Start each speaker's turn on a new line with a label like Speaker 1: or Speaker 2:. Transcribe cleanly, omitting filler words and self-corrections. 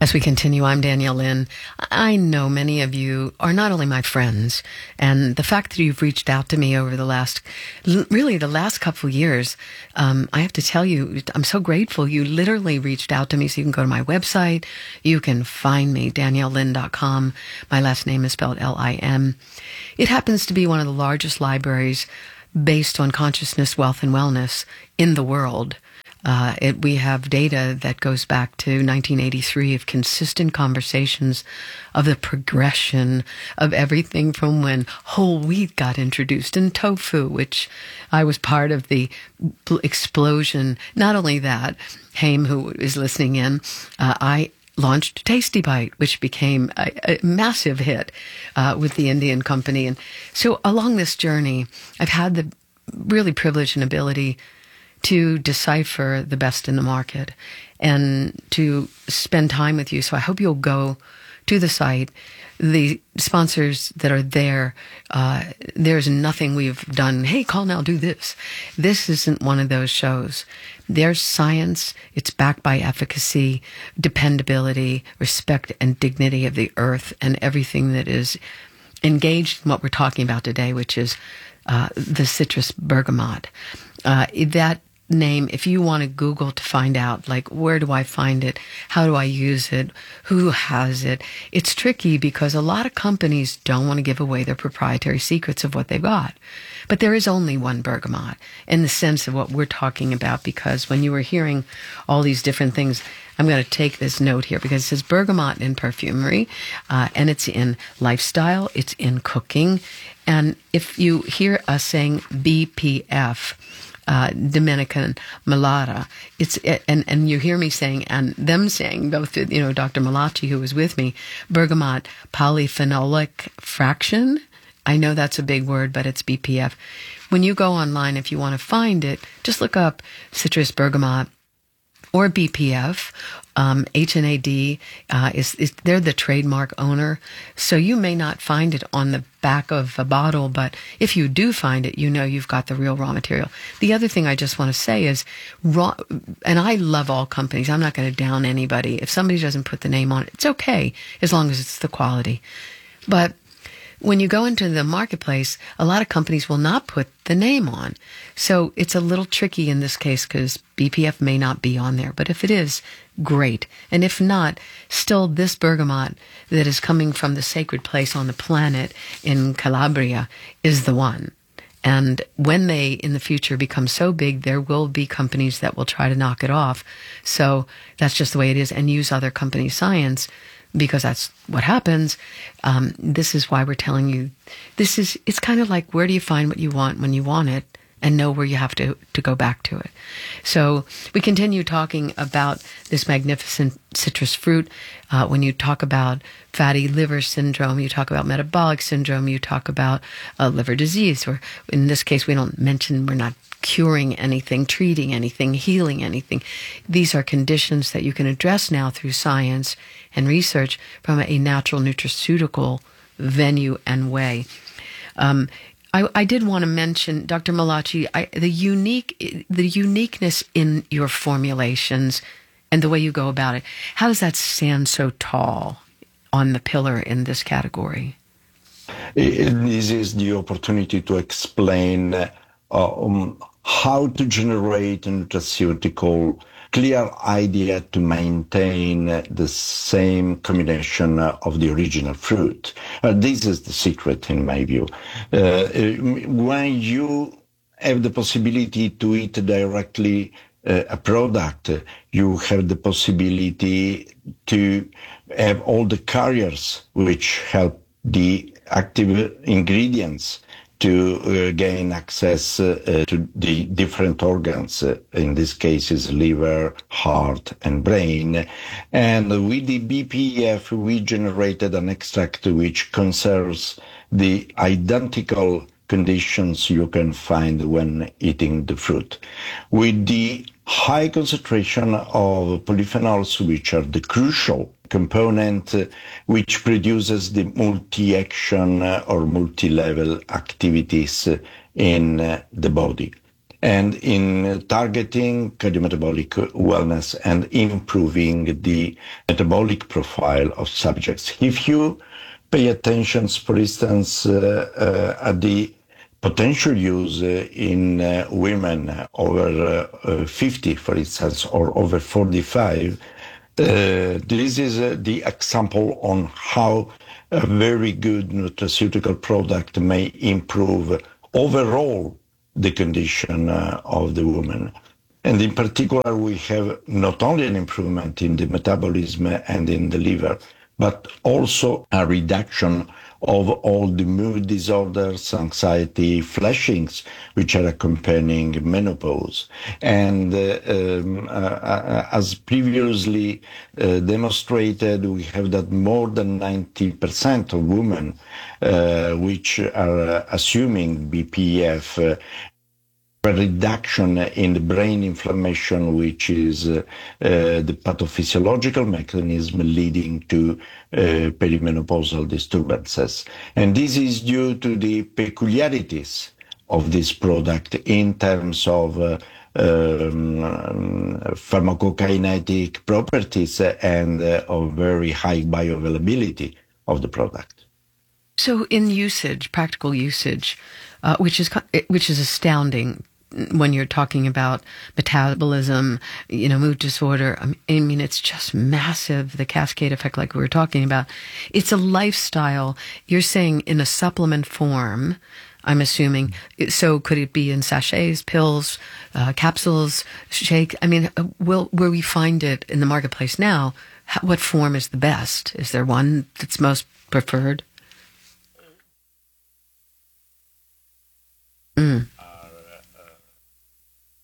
Speaker 1: As we continue, I'm Danielle Lynn. I know many of you are not only my friends, and the fact that you've reached out to me over the last couple of years, I have to tell you, I'm so grateful. You literally reached out to me, so you can go to my website. You can find me, daniellelynn.com. My last name is spelled L-I-M. It happens to be one of the largest libraries based on consciousness, wealth, and wellness in the world. We have data that goes back to 1983 of consistent conversations of the progression of everything from when whole wheat got introduced and tofu, which I was part of the explosion. Not only that, Haim, who is listening in, I launched Tasty Bite, which became a massive hit with the Indian company. And so along this journey, I've had the really privilege and ability to decipher the best in the market and to spend time with you. So I hope you'll go to the site. The sponsors that are there, there's nothing we've done. Hey, call now, do this. This isn't one of those shows. There's science. It's backed by efficacy, dependability, respect, and dignity of the earth and everything that is engaged in what we're talking about today, which is the citrus bergamot. That name, if you want to Google to find out, like, where do I find it? How do I use it? Who has it? It's tricky because a lot of companies don't want to give away their proprietary secrets of what they've got. But there is only one bergamot in the sense of what we're talking about, because when you were hearing all these different things, I'm going to take this note here because it says bergamot in perfumery, and it's in lifestyle, it's in cooking. And if you hear us saying BPF, Dominican Malata, and you hear me saying, and them saying, both, Dr. Malachi, who was with me, bergamot polyphenolic fraction. I know that's a big word, but it's BPF. When you go online, if you want to find it, just look up citrus bergamot or BPF. H&AD is they're the trademark owner, so you may not find it on the back of a bottle, but if you do find it, you've got the real raw material. The other thing I just want to say is raw, and I love all companies. I'm not going to down anybody. If somebody doesn't put the name on it, it's okay as long as it's the quality. But when you go into the marketplace, a lot of companies will not put the name on. So it's a little tricky in this case because BPF may not be on there. But if it is, great. And if not, still this bergamot that is coming from the sacred place on the planet in Calabria is the one. And when they, in the future, become so big, there will be companies that will try to knock it off. So that's just the way it is, and use other companies' science, because that's what happens. This is why we're telling you, it's kind of like, where do you find what you want when you want it, and know where you have to go back to it. So we continue talking about this magnificent citrus fruit. When you talk about fatty liver syndrome, you talk about metabolic syndrome, you talk about liver disease, or in this case, we're not curing anything, treating anything, healing anything. These are conditions that you can address now through science and research from a natural nutraceutical venue and way. I did want to mention, Dr. Malachi, the uniqueness in your formulations and the way you go about it. How does that stand so tall on the pillar in this category?
Speaker 2: This is the opportunity to explain how to generate a nutraceutical clear idea to maintain the same combination of the original fruit. This is the secret, in my view. When you have the possibility to eat directly a product, you have the possibility to have all the carriers which help the active ingredients to gain access to the different organs, in this case is liver, heart, and brain. And with the BPF, we generated an extract which conserves the identical conditions you can find when eating the fruit. With the high concentration of polyphenols, which are the crucial component which produces the multi-action or multi-level activities in the body. and in targeting cardiometabolic wellness and improving the metabolic profile of subjects. If you pay attention, for instance, at the potential use in women over 50, for instance, or over 45, this is the example on how a very good nutraceutical product may improve overall the condition of the woman. And in particular, we have not only an improvement in the metabolism and in the liver, but also a reduction of all the mood disorders, anxiety, flashings, which are accompanying menopause. And as previously demonstrated, we have that more than 90% of women which are assuming BPF a reduction in the brain inflammation, which is the pathophysiological mechanism leading to perimenopausal disturbances. And this is due to the peculiarities of this product in terms of pharmacokinetic properties and of very high bioavailability of the product.
Speaker 1: So in usage, practical usage, which is astounding when you're talking about metabolism, mood disorder. I mean, it's just massive, the cascade effect like we were talking about. It's a lifestyle. You're saying in a supplement form, I'm assuming. So could it be in sachets, pills, capsules, shake? I mean, where we find it in the marketplace now, what form is the best? Is there one that's most preferred?